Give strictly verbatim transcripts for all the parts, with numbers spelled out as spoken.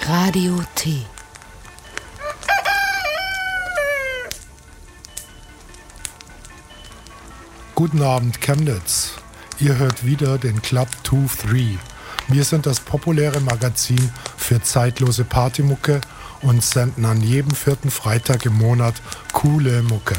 Radio T. Guten Abend, Chemnitz. Ihr hört wieder den Club drei. Wir sind das populäre Magazin für zeitlose Partymucke und senden an jedem vierten Freitag im Monat coole Mucke.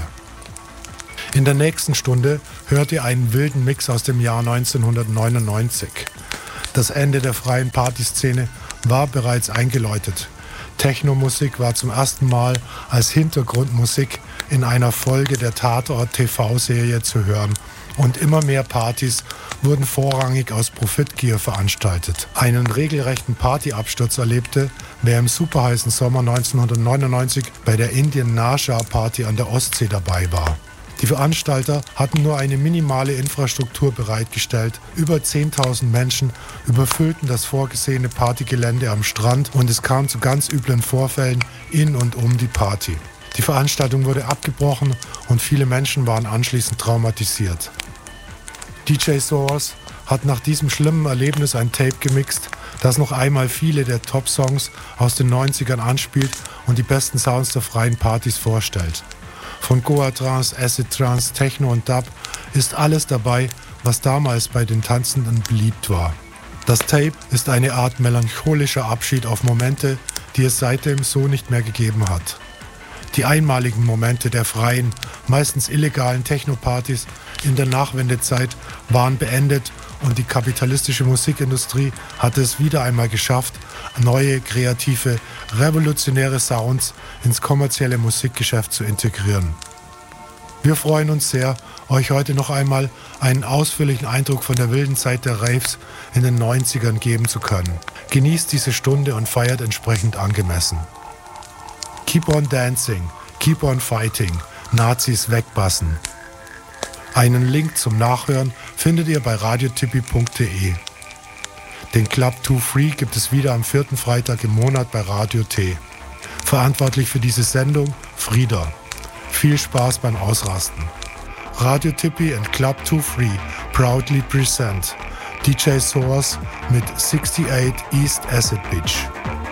In der nächsten Stunde hört ihr einen wilden Mix aus dem Jahr neunzehnhundertneunundneunzig. Das Ende der freien Partyszene war bereits eingeläutet. Technomusik war zum ersten Mal als Hintergrundmusik in einer Folge der Tatort-T V-Serie zu hören und immer mehr Partys wurden vorrangig aus Profitgier veranstaltet. Einen regelrechten Partyabsturz erlebte, wer im superheißen Sommer neunzehnhundertneunundneunzig bei der Indian Nasha Party an der Ostsee dabei war. Die Veranstalter hatten nur eine minimale Infrastruktur bereitgestellt. Über zehntausend Menschen überfüllten das vorgesehene Partygelände am Strand und es kam zu ganz üblen Vorfällen in und um die Party. Die Veranstaltung wurde abgebrochen und viele Menschen waren anschließend traumatisiert. D J Source hat nach diesem schlimmen Erlebnis ein Tape gemixt, das noch einmal viele der Top-Songs aus den neunzigern anspielt und die besten Sounds der freien Partys vorstellt. Von Goa Trance, Acid Trance, Techno und Dub ist alles dabei, was damals bei den Tanzenden beliebt war. Das Tape ist eine Art melancholischer Abschied auf Momente, die es seitdem so nicht mehr gegeben hat. Die einmaligen Momente der freien, meistens illegalen Techno-Partys in der Nachwendezeit waren beendet und die kapitalistische Musikindustrie hatte es wieder einmal geschafft, neue, kreative, revolutionäre Sounds ins kommerzielle Musikgeschäft zu integrieren. Wir freuen uns sehr, euch heute noch einmal einen ausführlichen Eindruck von der wilden Zeit der Raves in den neunzigern geben zu können. Genießt diese Stunde und feiert entsprechend angemessen. Keep on dancing, keep on fighting, Nazis wegbassen. Einen Link zum Nachhören findet ihr bei radiotippi punkt de. Den Club drei gibt es wieder am vierten Freitag im Monat bei Radio T. Verantwortlich für diese Sendung Frieda. Viel Spaß beim Ausrasten. Radio Tippi and Club drei proudly present D J Source mit sixty-eight East Acid Beach.